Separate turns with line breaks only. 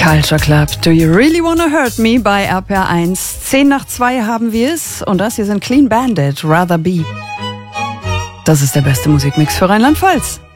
Culture Club, Do You Really Wanna Hurt Me bei RPR 1. 10 nach 2 haben wir es und das hier sind Clean Bandit, Rather Be. Das ist der beste Musikmix für Rheinland-Pfalz.